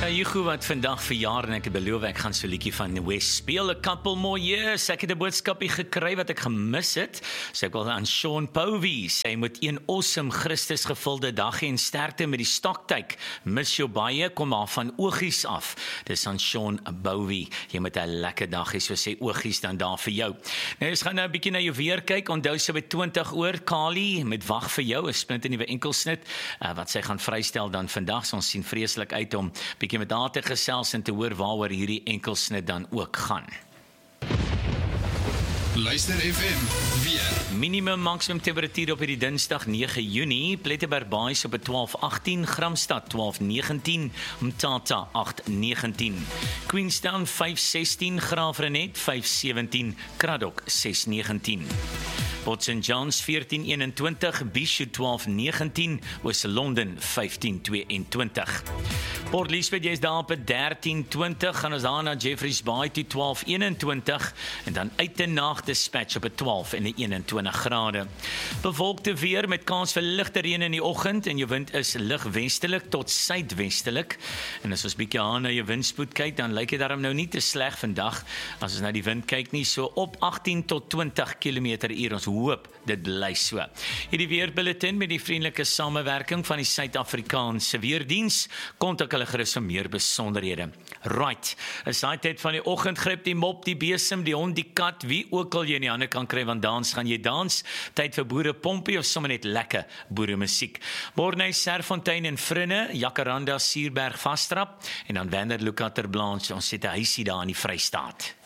Hugo wat vandag verjaar en ek het beloof ek gaan so 'n liedjie van West speel. 'n Couple more years. Ek het 'n boodskapie gekry wat ek gemis het. So ek wil aan Sean Povey sê, moet een awesome Christus gevulde dag hê en sterkte met die stoktyk. Mis jou baie, kom maar van Oogies af. Dis aan Sean Povey. Jy moet 'n lekker dag hê, so sê Oogies dan daar vir jou. Nou ons gaan nou 'n bietjie na jou weer kyk. Onthou sy by 20 oor Kali met wag vir jou, 'n splinternuwe enkelsnit wat sy gaan vrystel dan vandag. So ons sien vreeslik uit om bietjie met haar te gesels en te hoor waaroor hierdie enkelsnit dan ook gaan. Luister FM, weer. Minimum maksimum temperatuur op hierdie Dinsdag 9 Junie, Plettenberg Baai op 12:18, Gramstad 12:19, Mthatha 8:19, Queenstown 5:16, Graafrenet 5:17, Kraddock 6:19. Port St. John's 14:21, Bishop 12:19, Oos-London 15:22. Port Elizabeth, jy is daar op 13:20, gaan ons daar na Jeffreys Bay toe 12:21 en dan uit te nag Dispatch op 12 en 21 grade. Bewolkte weer met kans vir ligte reën in die oggend en jou wind is ligwestelik tot suidwestelik. En as ons bietjie aan na jou windspoed kyk, dan lyk dit daarom nou nie te sleg vandag as ons na die wind kyk nie, so op 18 tot 20 km/h. Ons hoop dit bly so. Hierdie weerbulletin met die vriendelike samewerking van die Suid-Afrikaanse Weerdiens, kontak hulle gerus vir meer besonderhede. Right, is daai tyd van die oggend, gryp die mop, die besem, die hond, die kat, wie ook al jy in die hande kan kry, want dans gaan jy dans. Tyd vir boere pompie of sommer net lekker boere musiek. Borney, Serfontein en Vrinne, Jacaranda, Suurberg, Vastrap en dan Wanderloo, Blanche. Ons het 'n huisie daar in die Vrystaat.